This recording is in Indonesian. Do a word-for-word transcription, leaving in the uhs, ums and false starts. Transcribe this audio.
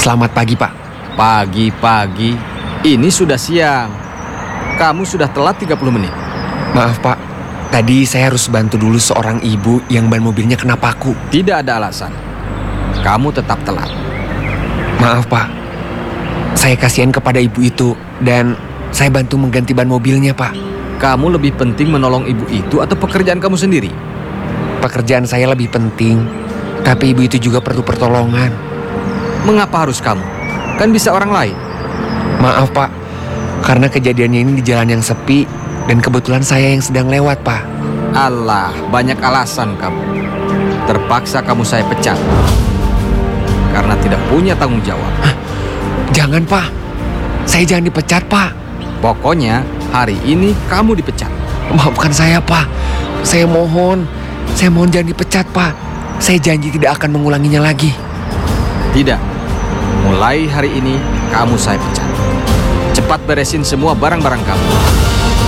Selamat pagi, Pak. Pagi-pagi, ini sudah siang. Kamu sudah telat tiga puluh menit. Maaf, Pak. Tadi saya harus bantu dulu seorang ibu yang ban mobilnya kena paku. Tidak ada alasan. Kamu tetap telat. Maaf, Pak. Saya kasihan kepada ibu itu dan saya bantu mengganti ban mobilnya, Pak. Kamu lebih penting menolong ibu itu atau pekerjaan kamu sendiri? Pekerjaan saya lebih penting, tapi ibu itu juga perlu pertolongan. Mengapa harus kamu? Kan bisa orang lain. Maaf, Pak. Karena kejadiannya ini di jalan yang sepi dan kebetulan saya yang sedang lewat, Pak. Alah, banyak alasan kamu. Terpaksa kamu saya pecat. Karena tidak punya tanggung jawab. Hah? Jangan, Pak. Saya jangan dipecat, Pak. Pokoknya hari ini kamu dipecat. Maafkan saya, Pak. Saya mohon. Saya mohon jangan dipecat, Pak. Saya janji tidak akan mengulanginya lagi. Tidak. Mulai hari ini kamu saya pecat. Cepat beresin semua barang-barang kamu.